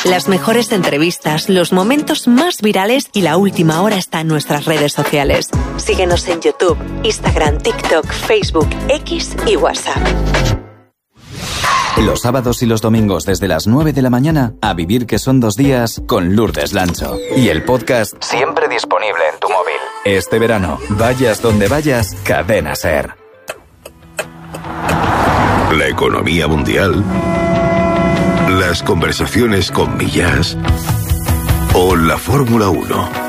Las mejores entrevistas, los momentos más virales y la última hora está en nuestras redes sociales. Síguenos en YouTube, Instagram, TikTok, Facebook, X y WhatsApp. Los sábados y los domingos desde las 9 de la mañana, A Vivir que son 2 días con Lourdes Lancho. Y el podcast siempre disponible en tu móvil. Este verano, vayas donde vayas, Cadena SER. La economía mundial, las conversaciones con Millás o la Fórmula 1.